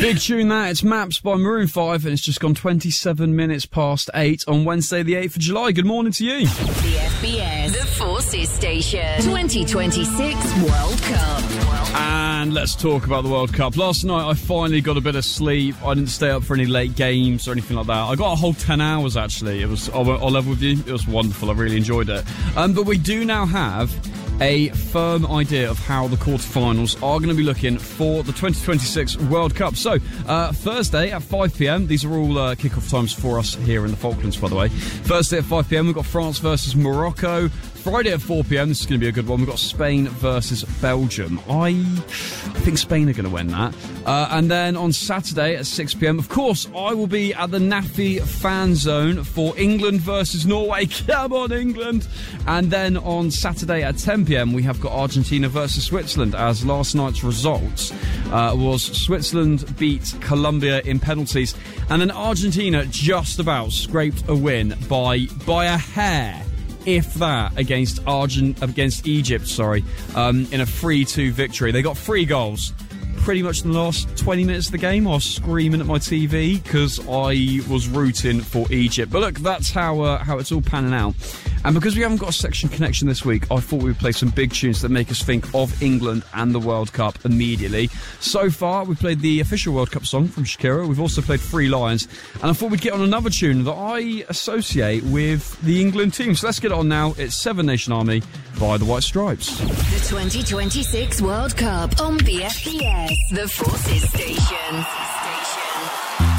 Big tune that. It's Maps by Maroon 5, and it's just gone 27 minutes past 8 on Wednesday the 8th of July. Good morning to you. The FBS, the Forces Station, 2026 World Cup. And let's talk about the World Cup. Last night I finally got a bit of sleep. I didn't stay up for any late games or anything like that. I got a whole 10 hours actually. I'll level with you. It was wonderful. I really enjoyed it. But we do now have a firm idea of how the quarterfinals are going to be looking for the 2026 World Cup. So, Thursday at 5 p.m, these are all kick-off times for us here in the Falklands, by the way. Thursday at 5 p.m, we've got France versus Morocco. Friday at 4 p.m, this is going to be a good one. We've got Spain versus Belgium. I think Spain are going to win that. And then on Saturday at 6 p.m, of course, I will be at the NAFI fan zone for England versus Norway. Come on, England! And then on Saturday at 10 p.m, we have got Argentina versus Switzerland, as last night's results was Switzerland beat Colombia in penalties, and then Argentina just about scraped a win by a hair, if that, against Egypt, in a 3-2 victory. They got 3 goals. Pretty much in the last 20 minutes of the game, I was screaming at my TV because I was rooting for Egypt. But look, that's how it's all panning out. And because we haven't got a section connection this week, I thought we would play some big tunes that make us think of England and the World Cup immediately. So far, we played the official World Cup song from Shakira. We've also played Three Lions. And I thought we'd get on another tune that I associate with the England team. So let's get it on now. It's Seven Nation Army by the White Stripes. The 2026 World Cup on BFBS, the Forces Station.